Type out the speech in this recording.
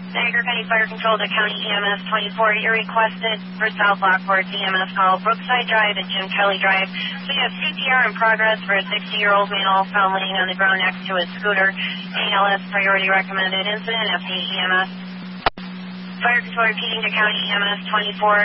Niagara County Fire Control to County EMS 24. You're requested for South Lockport EMS call Brookside Drive and Jim Kelly Drive. So you have CPR in progress for a 60-year-old male found laying on the ground next to his scooter. ALS priority recommended incident. FD EMS. Fire Control repeating to County EMS 24.